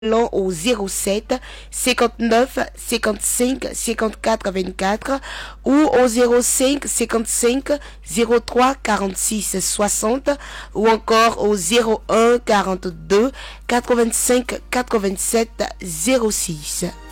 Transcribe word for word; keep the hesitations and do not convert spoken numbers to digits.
Appelons au zéro sept cinquante-neuf cinquante-cinq cinquante-quatre vingt-quatre ou au zéro cinq cinquante-cinq zéro trois quarante-six soixante ou encore au zéro un quarante-deux quatre-vingt-cinq quatre-vingt-sept zéro six.